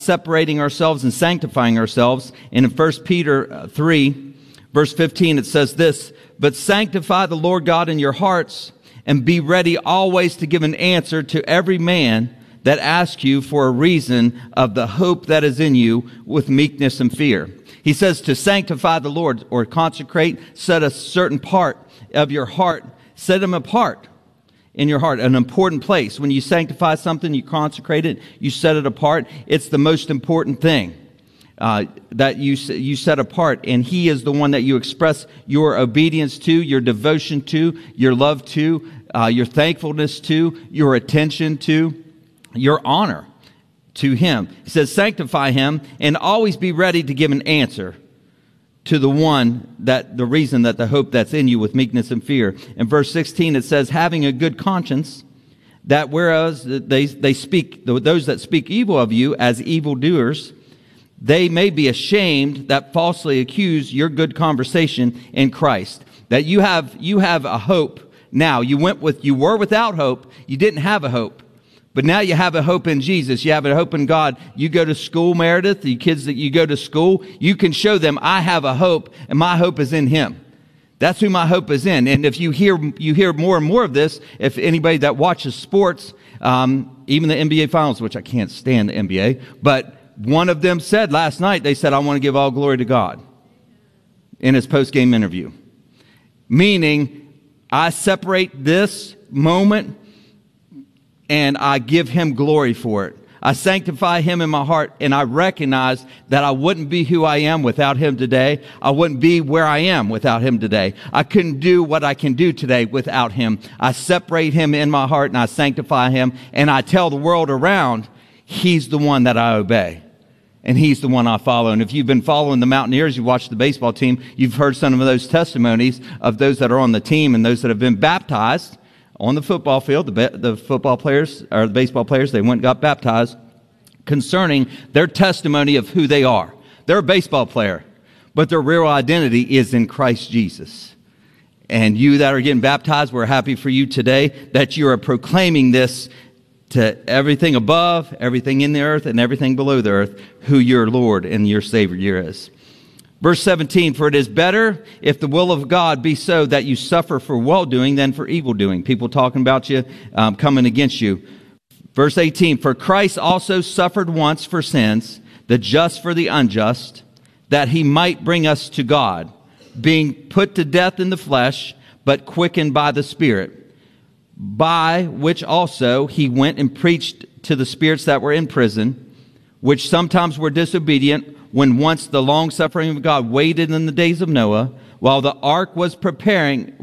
separating ourselves and sanctifying ourselves. And in 1 Peter 3, verse 15, it says this, "But sanctify the Lord God in your hearts, and be ready always to give an answer to every man that asks you for a reason of the hope that is in you with meekness and fear." He says to sanctify the Lord, or consecrate, set a certain part of your heart, set them apart in your heart, an important place. When you sanctify something, you consecrate it, you set it apart. It's the most important thing that you set apart. And He is the one that you express your obedience to, your devotion to, your love to, your thankfulness to, your attention to, your honor to Him. He says, sanctify Him and always be ready to give an answer to the one that the reason that the hope that's in you with meekness and fear. In verse 16, it says, having a good conscience, that whereas they speak, those that speak evil of you as evildoers, they may be ashamed that falsely accuse your good conversation in Christ. That you have a hope now. You were without hope. You didn't have a hope. But now you have a hope in Jesus. You have a hope in God. You go to school, Meredith, the kids that you go to school, you can show them, I have a hope, and my hope is in Him. That's who my hope is in. And if you hear more and more of this, if anybody that watches sports, even the NBA Finals, which I can't stand the NBA, but one of them said last night, they said, I want to give all glory to God in his post-game interview. Meaning, I separate this moment and I give Him glory for it. I sanctify Him in my heart, and I recognize that I wouldn't be who I am without Him today. I wouldn't be where I am without Him today. I couldn't do what I can do today without Him. I separate Him in my heart, and I sanctify Him, and I tell the world around, He's the one that I obey, and He's the one I follow. And if you've been following the Mountaineers, you watched the baseball team, you've heard some of those testimonies of those that are on the team and those that have been baptized on the football field. The football players, or the baseball players, they went and got baptized concerning their testimony of who they are. They're a baseball player, but their real identity is in Christ Jesus. And you that are getting baptized, we're happy for you today that you are proclaiming this to everything above, everything in the earth, and everything below the earth, who your Lord and your Savior is. Verse 17, for it is better if the will of God be so that you suffer for well-doing than for evil-doing. People talking about you, coming against you. Verse 18, for Christ also suffered once for sins, the just for the unjust, that He might bring us to God, being put to death in the flesh, but quickened by the Spirit, by which also He went and preached to the spirits that were in prison, which sometimes were disobedient, when once the long-suffering of God waited in the days of Noah, while the ark was preparing,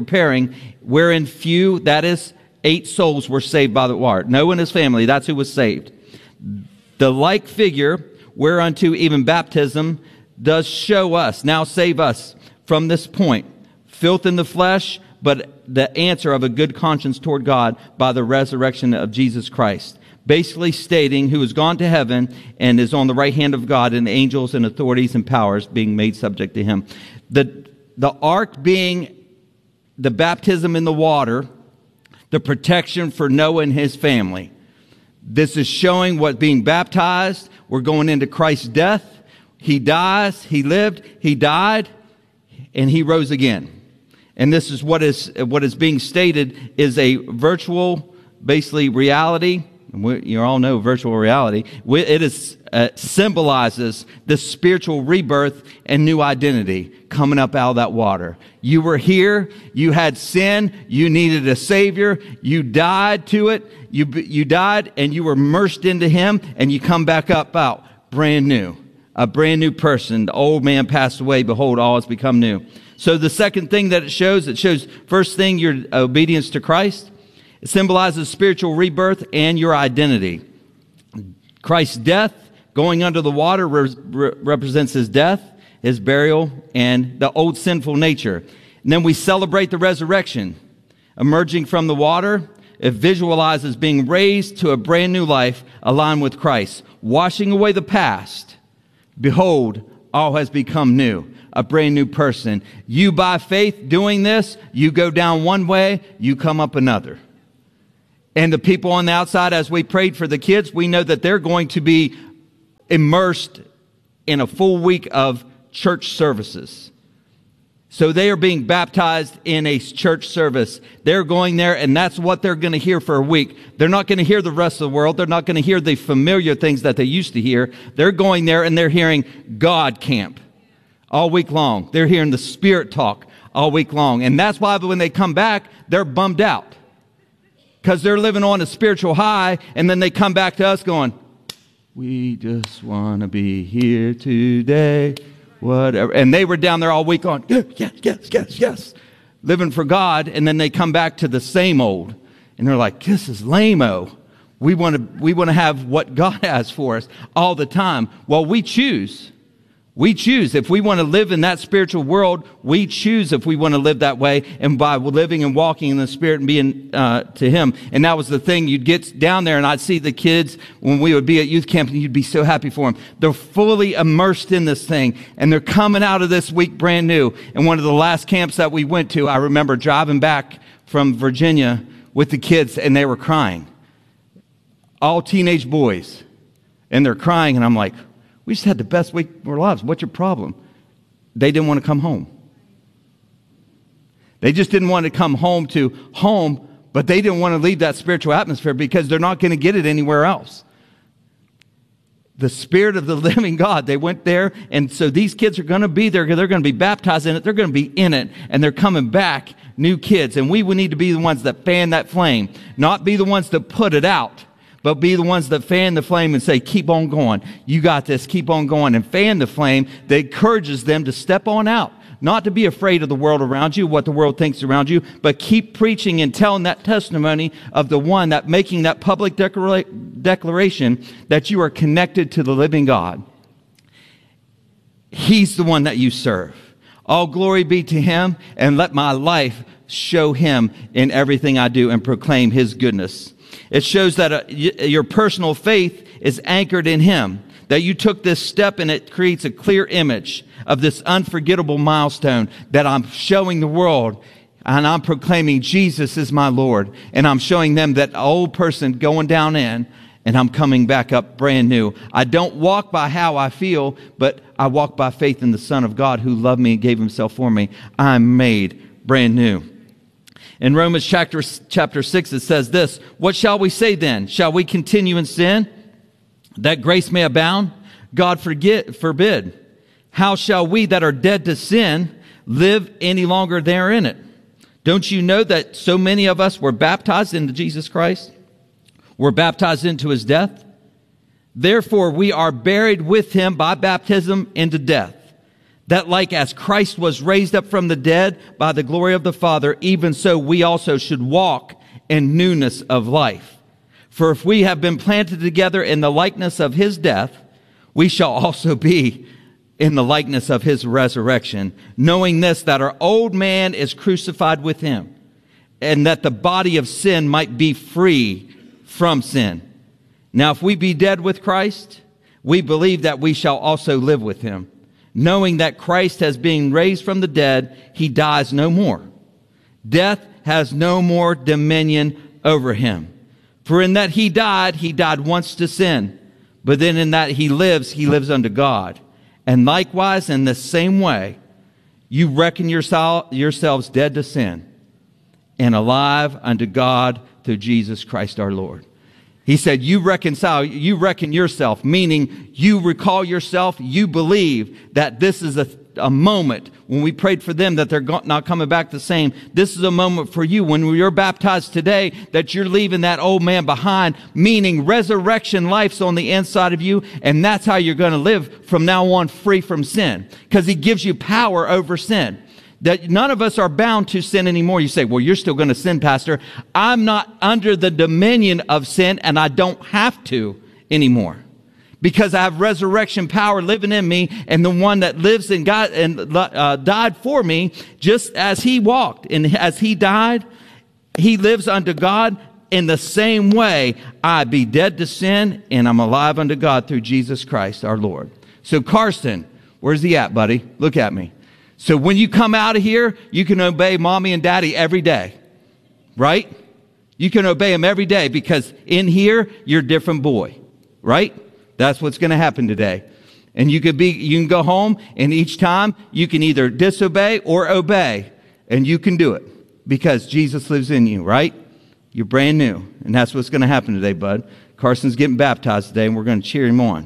wherein few, that is, 8 souls were saved by the water. Noah and his family, that's who was saved. The like figure, whereunto even baptism does show us, now save us from this point, filth in the flesh, but the answer of a good conscience toward God by the resurrection of Jesus Christ. Basically stating who has gone to heaven and is on the right hand of God, and angels and authorities and powers being made subject to Him. The ark being the baptism in the water, the protection for Noah and his family. This is showing what being baptized, we're going into Christ's death. He dies, He lived, He died, and He rose again. And this is what is being stated is a virtual, basically, reality. You all know virtual reality. It symbolizes the spiritual rebirth and new identity coming up out of that water. You were here. You had sin. You needed a Savior. You died to it. You died and you were immersed into Him, and you come back up out brand new. A brand new person. The old man passed away. Behold, all has become new. So the second thing that it shows first thing, your obedience to Christ. It symbolizes spiritual rebirth and your identity. Christ's death, going under the water, represents His death, His burial, and the old sinful nature. And then we celebrate the resurrection. Emerging from the water, it visualizes being raised to a brand new life aligned with Christ. Washing away the past. Behold, all has become new. A brand new person. You, by faith, doing this, you go down one way, you come up another. And the people on the outside, as we prayed for the kids, we know that they're going to be immersed in a full week of church services. So they are being baptized in a church service. They're going there, and that's what they're going to hear for a week. They're not going to hear the rest of the world. They're not going to hear the familiar things that they used to hear. They're going there, and they're hearing God camp all week long. They're hearing the Spirit talk all week long. And that's why when they come back, they're bummed out, because they're living on a spiritual high, and then they come back to us going, we just want to be here today. Whatever. And they were down there all week on, yes, living for God. And then they come back to the same old, and they're like, this is lame-o. We want to have what God has for us all the time. Well, we choose. We choose. If we want to live in that spiritual world, we choose if we want to live that way, and by living and walking in the Spirit and being to Him. And that was the thing. You'd get down there, and I'd see the kids when we would be at youth camp, and you'd be so happy for them. They're fully immersed in this thing, and they're coming out of this week brand new. And one of the last camps that we went to, I remember driving back from Virginia with the kids, and they were crying. All teenage boys. And they're crying, and I'm like, we just had the best week of our lives. What's your problem? They didn't want to come home. They just didn't want to come home, but they didn't want to leave that spiritual atmosphere because they're not going to get it anywhere else. The Spirit of the living God, they went there, and so these kids are going to be there. They're going to be baptized in it. They're going to be in it, and they're coming back, new kids. And we would need to be the ones that fan that flame, not be the ones that put it out, but be the ones that fan the flame and say, keep on going. You got this. Keep on going. And fan the flame that encourages them to step on out. Not to be afraid of the world around you, what the world thinks around you, but keep preaching and telling that testimony of the one that making that public declaration that you are connected to the living God. He's the one that you serve. All glory be to Him, and let my life show Him in everything I do and proclaim His goodness. It shows that your personal faith is anchored in Him, that you took this step, and it creates a clear image of this unforgettable milestone that I'm showing the world, and I'm proclaiming Jesus is my Lord, and I'm showing them that old person going down in, and I'm coming back up brand new. I don't walk by how I feel, but I walk by faith in the Son of God who loved me and gave Himself for me. I'm made brand new. In Romans chapter 6, it says this, what shall we say then? Shall we continue in sin, that grace may abound? God forbid. How shall we that are dead to sin live any longer therein it? Don't you know that so many of us were baptized into Jesus Christ? Were baptized into His death? Therefore we are buried with Him by baptism into death, that like as Christ was raised up from the dead by the glory of the Father, even so we also should walk in newness of life. For if we have been planted together in the likeness of His death, we shall also be in the likeness of His resurrection, knowing this, that our old man is crucified with Him, and that the body of sin might be free from sin. Now if we be dead with Christ, we believe that we shall also live with Him, knowing that Christ has been raised from the dead, He dies no more. Death has no more dominion over Him. For in that He died once to sin, but then in that He lives unto God. And likewise, in the same way, you reckon yourselves dead to sin and alive unto God through Jesus Christ our Lord. He said, you reckon yourself, meaning you recall yourself, you believe that this is a moment when we prayed for them that they're not coming back the same. This is a moment for you when you're baptized today that you're leaving that old man behind, meaning resurrection life's on the inside of you, and that's how you're going to live from now on free from sin, because He gives you power over sin. That none of us are bound to sin anymore. You say, well, you're still going to sin, Pastor. I'm not under the dominion of sin, and I don't have to anymore, because I have resurrection power living in me, and the one that lives in God and died for me, just as He walked and as He died, He lives unto God. In the same way, I be dead to sin, and I'm alive unto God through Jesus Christ our Lord. So Carson, where's he at, buddy? Look at me. So when you come out of here, you can obey mommy and daddy every day, right? You can obey them every day, because in here, you're a different boy, right? That's what's going to happen today. And you can go home, and each time you can either disobey or obey, and you can do it because Jesus lives in you, right? You're brand new, and that's what's going to happen today, bud. Carson's getting baptized today, and we're going to cheer him on.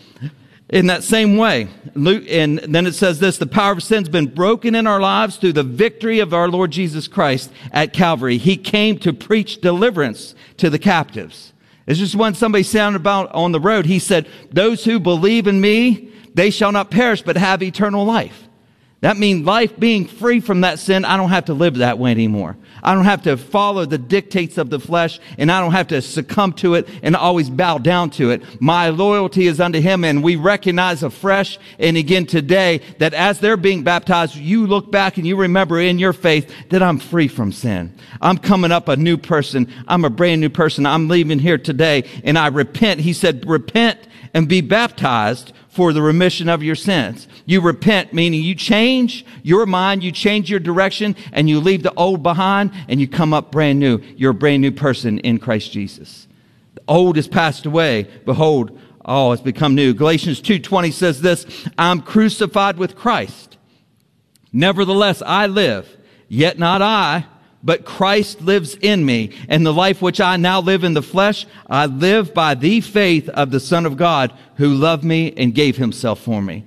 In that same way, Luke, and then it says this, the power of sin's been broken in our lives through the victory of our Lord Jesus Christ at Calvary. He came to preach deliverance to the captives. It's just when somebody sounded about on the road, he said, those who believe in me, they shall not perish, but have eternal life. That means life being free from that sin. I don't have to live that way anymore. I don't have to follow the dictates of the flesh, and I don't have to succumb to it and always bow down to it. My loyalty is unto him, and we recognize afresh and again today that as they're being baptized, you look back and you remember in your faith that I'm free from sin. I'm coming up a new person. I'm a brand new person. I'm leaving here today, and I repent. He said, repent and be baptized for the remission of your sins. You repent, meaning you change your mind, you change your direction, and you leave the old behind, and you come up brand new. You're a brand new person in Christ Jesus. The old has passed away. Behold, all has become new. Galatians 2:20 says this, I'm crucified with Christ. Nevertheless, I live, yet not I, but Christ lives in me. And the life which I now live in the flesh, I live by the faith of the Son of God who loved me and gave himself for me.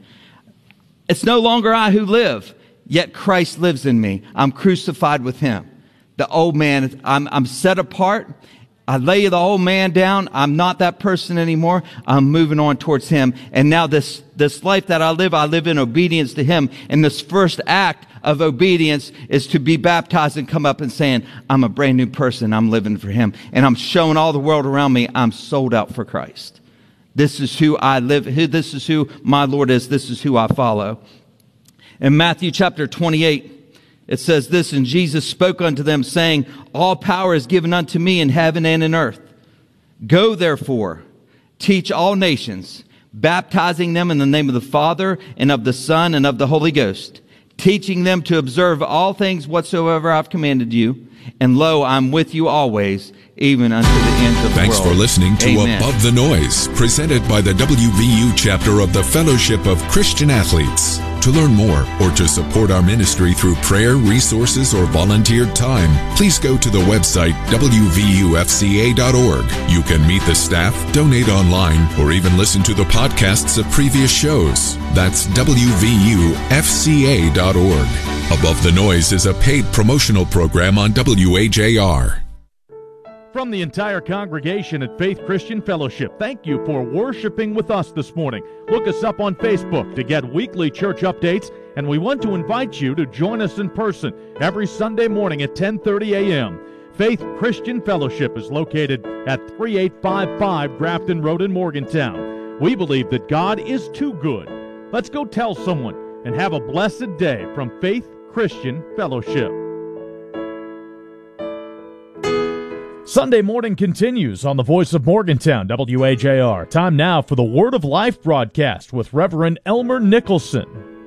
It's no longer I who live, yet Christ lives in me. I'm crucified with him. The old man, I'm set apart. I lay the old man down. I'm not that person anymore. I'm moving on towards him. And now this life that I live in obedience to him. And this first act of obedience is to be baptized and come up and saying, I'm a brand new person. I'm living for him. And I'm showing all the world around me, I'm sold out for Christ. This is who I live. This is who my Lord is. This is who I follow. In Matthew chapter 28, it says this, and Jesus spoke unto them, saying, all power is given unto me in heaven and in earth. Go therefore, teach all nations, baptizing them in the name of the Father and of the Son and of the Holy Ghost, teaching them to observe all things whatsoever I've commanded you. And lo, I'm with you always, even unto the end of the world. Thanks for listening to Amen. Above the Noise, presented by the WVU chapter of the Fellowship of Christian Athletes. To learn more or to support our ministry through prayer, resources, or volunteered time, please go to the website wvufca.org. You can meet the staff, donate online, or even listen to the podcasts of previous shows. That's wvufca.org. Above the Noise is a paid promotional program on WAJR. From the entire congregation at Faith Christian Fellowship, thank you for worshiping with us this morning. Look us up on Facebook to get weekly church updates, and we want to invite you to join us in person every Sunday morning at 10:30 a.m. Faith Christian Fellowship is located at 3855 Grafton Road in Morgantown. We believe that God is too good. Let's go tell someone and have a blessed day from Faith Christian Fellowship. Sunday morning continues on the Voice of Morgantown, WAJR. Time now for the Word of Life broadcast with Reverend Elmer Nicholson.